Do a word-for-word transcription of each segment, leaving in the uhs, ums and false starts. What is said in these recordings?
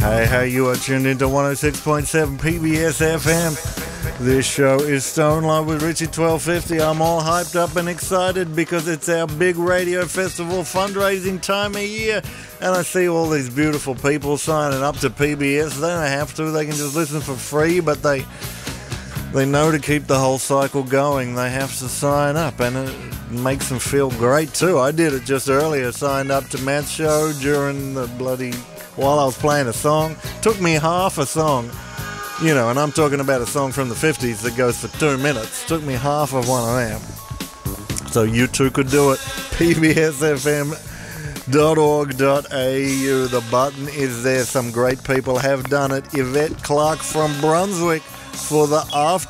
Hey, hey, you are tuned into one oh six point seven P B S F M. This show is Stone Live with Richie twelve fifty. I'm all hyped up and excited because it's our big radio festival fundraising time of year. And I see all these beautiful people signing up to P B S. They don't have to. They can just listen for free, but they they know to keep the whole cycle going. They have to sign up, and it makes them feel great too. I did it just earlier. Signed up to Matt's show during the bloody... while I was playing a song. Took me half a song, you know, and I'm talking about a song from the fifties that goes for two minutes. Took me half of one of them. So you too could do it. P B S F M dot org dot A U. The button is there. Some great people have done it. Yvette Clark from Brunswick for the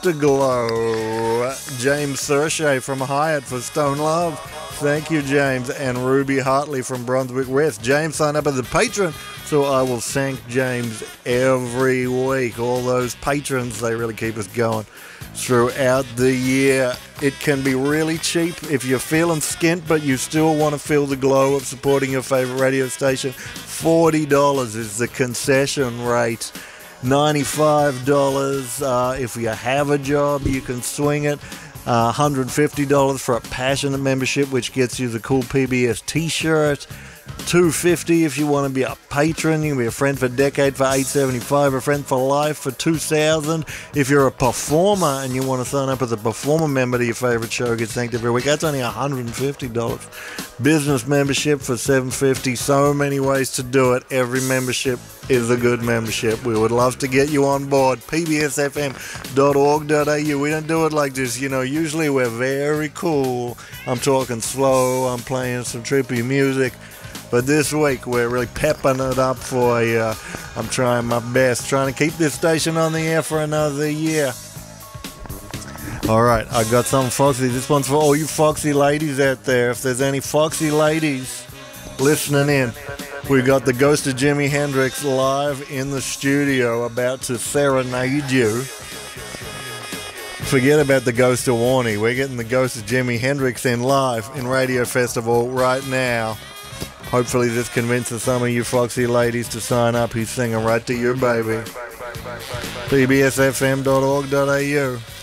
Afterglow. James Sershay from Hyatt for Stone Love. Thank you, James. And Ruby Hartley from Brunswick West. James signed up as a patron, so I will thank James every week. All those patrons, they really keep us going throughout the year. It can be really cheap if you're feeling skint, but you still want to feel the glow of supporting your favorite radio station. forty dollars is the concession rate. ninety-five dollars uh, if you have a job, you can swing it. Uh, one hundred fifty dollars for a passionate membership, which gets you the cool P B S t-shirt. two hundred fifty dollars if you want to be a patron. You can be a friend for a decade for eight dollars and seventy-five cents, a friend for life for two thousand dollars. If you're a performer and you want to sign up as a performer member to your favorite show, gets thanked every week, that's only one hundred fifty dollars. Business membership for seven hundred fifty dollars. So many ways to do it. Every membership is a good membership. We would love to get you on board. P B S F M dot org dot A U. We don't do it like this, you know. Usually we're very cool. I'm talking slow. I'm playing some trippy music. But this week, we're really pepping it up for you. I'm trying my best, trying to keep this station on the air for another year. All right, I got some Foxy. This one's for all you Foxy ladies out there. If there's any Foxy ladies listening in, we got the Ghost of Jimi Hendrix live in the studio about to serenade you. Forget about the Ghost of Warnie. We're getting the Ghost of Jimi Hendrix in live in Radio Festival right now. Hopefully this convinces some of you Foxy ladies to sign up. He's singing right to you, baby. P B S F M dot org dot A U.